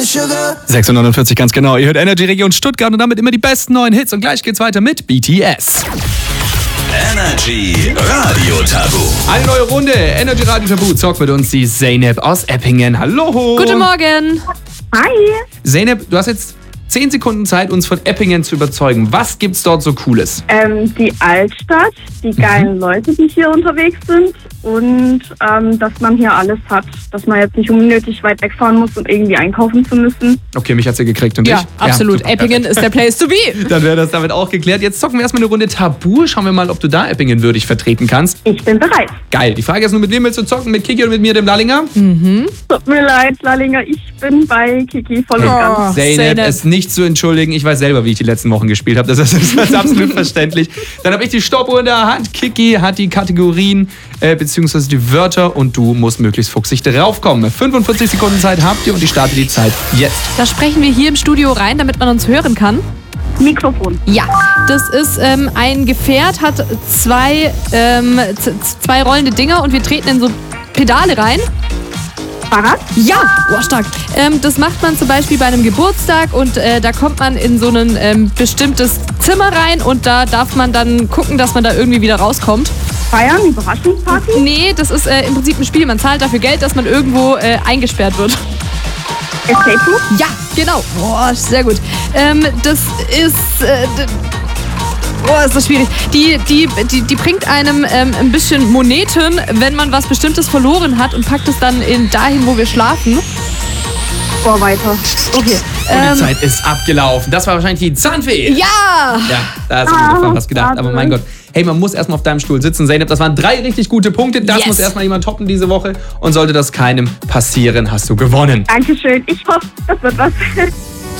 sugar. 6:49 ganz genau. Ihr hört Energy Region Stuttgart und damit immer die besten neuen Hits. Und gleich geht's weiter mit BTS. Energy Radio Tabu. Eine neue Runde. Energy Radio Tabu zockt mit uns die Zeynep aus Eppingen. Hallo. Guten Morgen. Hi. Zeynep, du hast jetzt 10 Sekunden Zeit, uns von Eppingen zu überzeugen. Was gibt's dort so Cooles? Die Altstadt, die geilen Leute, die hier unterwegs sind und dass man hier alles hat. Dass man jetzt nicht unnötig weit wegfahren muss, um irgendwie einkaufen zu müssen. Okay, mich hat sie gekriegt und Ja, dich? absolut. super, Eppingen ist der Place to be. Dann wäre das damit auch geklärt. Jetzt zocken wir erstmal eine Runde Tabu. Schauen wir mal, ob du da Eppingen würdig vertreten kannst. Ich bin bereit. Geil. Die Frage ist nur, mit wem willst du zocken? Mit Kiki oder mit mir, dem Lallinger? Tut mir leid, Lallinger, ich bin bei Kiki voll und ganz. Zeynep, Zeynep. es nicht zu entschuldigen. Ich weiß selber, wie ich die letzten Wochen gespielt habe. Das ist absolut verständlich. Dann habe ich die Stoppuhr in der Hand. Kiki hat die Kategorien bzw. die Wörter und du musst möglichst fuchsig draufkommen. 45 Sekunden Zeit habt ihr und ich starte die Zeit jetzt. Da sprechen wir hier im Studio rein, damit man uns hören kann. Mikrofon. Ja, das ist ein Gefährt, hat zwei rollende Dinger und wir treten in so Pedale rein. Fahrrad. Ja, oh, stark. Das macht man zum Beispiel bei einem Geburtstag und da kommt man in so ein bestimmtes Zimmer rein und da darf man dann gucken, dass man da irgendwie wieder rauskommt. Feiern, Überraschungsparty. Nee, das ist im Prinzip ein Spiel. Man zahlt dafür Geld, dass man irgendwo eingesperrt wird. Escape Room. Ja, genau. Boah, sehr gut. Das ist... ist das schwierig. Die bringt einem ein bisschen Moneten, wenn man was Bestimmtes verloren hat und packt es dann dahin, wo wir schlafen. Weiter. Okay. Und die Zeit ist abgelaufen. Das war wahrscheinlich die Zahnfee. Ja! Ja, da hast du mir davon was gedacht. Aber mein Gott. Hey, man muss erstmal auf deinem Stuhl sitzen. Zeynep, das waren 3 richtig gute Punkte. Das Yes. muss erstmal jemand toppen diese Woche. Und sollte das keinem passieren, hast du gewonnen. Dankeschön. Ich hoffe, das wird was.